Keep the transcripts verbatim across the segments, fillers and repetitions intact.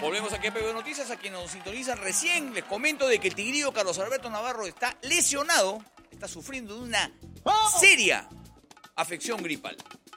Volvemos aquí a P B O Noticias, a quienes nos sintonizan recién. Les comento de que el tigrillo Carlos Alberto Navarro está lesionado, está sufriendo de una seria afección gripal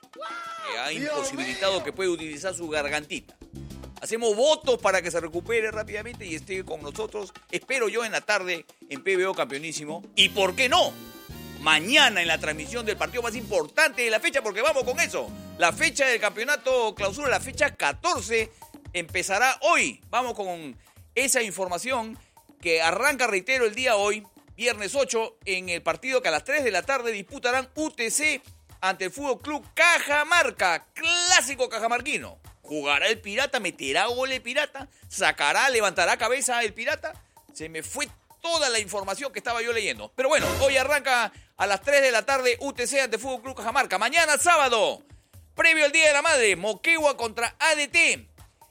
que ha imposibilitado que pueda utilizar su gargantita. Hacemos votos para que se recupere rápidamente y esté con nosotros, espero yo, en la tarde en P B O Campeonísimo. ¿Y por qué no? Mañana en la transmisión del partido más importante de la fecha, porque vamos con eso. La fecha del campeonato clausura, la fecha catorce, empezará hoy. Vamos con esa información que arranca, reitero, el día hoy, viernes ocho, en el partido que a las tres de la tarde disputarán U T C ante el Fútbol Club Cajamarca, clásico cajamarquino. ¿Jugará el Pirata? ¿Meterá gol el Pirata? ¿Sacará, levantará cabeza el Pirata? Se me fue toda la información que estaba yo leyendo. Pero bueno, hoy arranca a las tres de la tarde U T C ante Fútbol Club Cajamarca. Mañana sábado, previo al Día de la Madre, Moquegua contra A D T,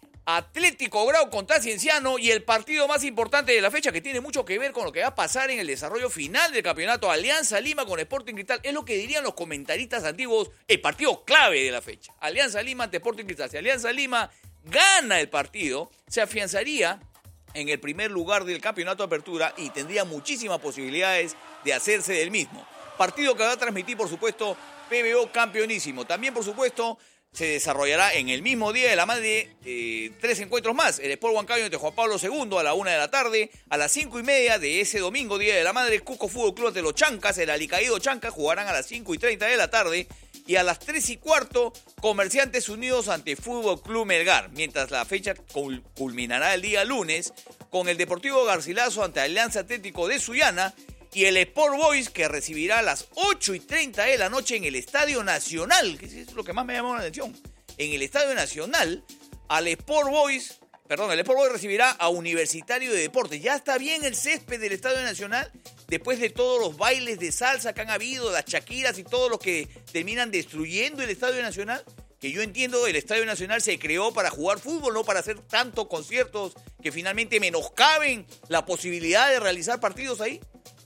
Atlético Grau contra Cienciano, y el partido más importante de la fecha, que tiene mucho que ver con lo que va a pasar en el desarrollo final del campeonato, Alianza Lima con Sporting Cristal. Es lo que dirían los comentaristas antiguos, el partido clave de la fecha. Alianza Lima ante Sporting Cristal. Si Alianza Lima gana el partido, se afianzaría en el primer lugar del campeonato de apertura y tendría muchísimas posibilidades de hacerse del mismo. Partido que va a transmitir, por supuesto, P B O Campeonísimo. También, por supuesto, se desarrollará en el mismo Día de la Madre eh, tres encuentros más. El Sport Huancayo ante Juan Pablo segundo a la una de la tarde. A las cinco y media de ese domingo, Día de la Madre, Cusco Fútbol Club ante los Chancas, el Alicaído Chancas, jugarán a las cinco y treinta de la tarde. Y a las tres y cuarto, Comerciantes Unidos ante Fútbol Club Melgar. Mientras la fecha cul- culminará el día lunes con el Deportivo Garcilaso ante Alianza Atlético de Sullana. Y el Sport Boys, que recibirá a las ocho y treinta de la noche en el Estadio Nacional, que es lo que más me llamó la atención. En el Estadio Nacional, al Sport Boys, perdón, el Sport Boys recibirá a Universitario de Deportes. Ya está bien el césped del Estadio Nacional, después de todos los bailes de salsa que han habido, las Shakiras y todos los que terminan destruyendo el Estadio Nacional. Que yo entiendo, el Estadio Nacional se creó para jugar fútbol, no para hacer tantos conciertos que finalmente menoscaben la posibilidad de realizar partidos ahí.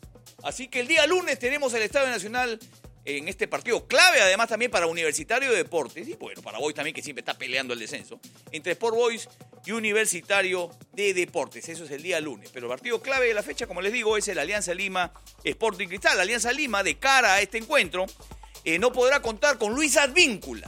Así que el día lunes tenemos el Estadio Nacional en este partido clave, además también para Universitario de Deportes, y bueno, para Boys también, que siempre está peleando el descenso, entre Sport Boys y Universitario de Deportes. Eso es el día lunes. Pero el partido clave de la fecha, como les digo, es el Alianza Lima Sporting Cristal. La Alianza Lima, de cara a este encuentro, eh, no podrá contar con Luis Advíncula.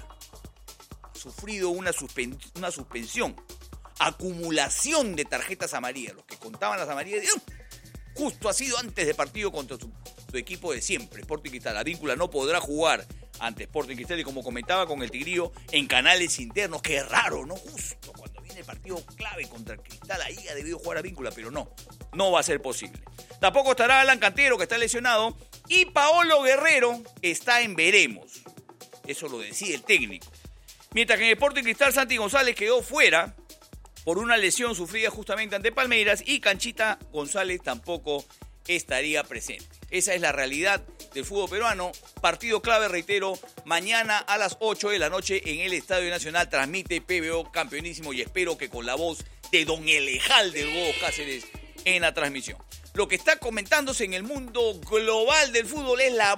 Ha sufrido una, suspen- una suspensión, acumulación de tarjetas amarillas. Los que contaban las amarillas, ¡uh! Justo ha sido antes del partido contra su, su equipo de siempre, Sporting Cristal. Advíncula no podrá jugar ante Sporting Cristal, y como comentaba con el Tigrillo, en canales internos. Qué raro, ¿no? Justo cuando viene el partido clave contra el Cristal, ahí ha debido jugar Advíncula, pero no, no va a ser posible. Tampoco estará Alan Cantero, que está lesionado, y Paolo Guerrero está en veremos. Eso lo decide el técnico. Mientras que en el Sporting Cristal, Santi González quedó fuera por una lesión sufrida justamente ante Palmeiras, y Canchita González tampoco estaría presente. Esa es la realidad del fútbol peruano. Partido clave, reitero, mañana a las ocho de la noche en el Estadio Nacional. Transmite P B O Campeonísimo, y espero que con la voz de Don Elejal del Hugo Cáceres en la transmisión. Lo que está comentándose en el mundo global del fútbol es la